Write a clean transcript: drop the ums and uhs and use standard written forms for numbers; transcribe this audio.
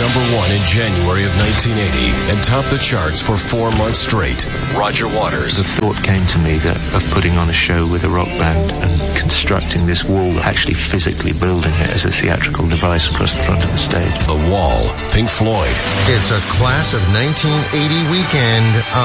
#1 in January of 1980 and topped the charts for 4 months straight. Roger Waters. The thought came to me that of putting on a show with a rock band and constructing this wall, actually physically building it as a theatrical device across the front of the stage. The Wall, Pink Floyd. It's a class of 1980 weekend